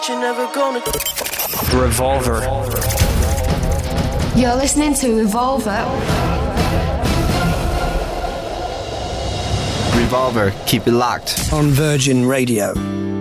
You're never gonna. Revolver. You're listening to Revolver. Revolver, keep it locked On Virgin Radio.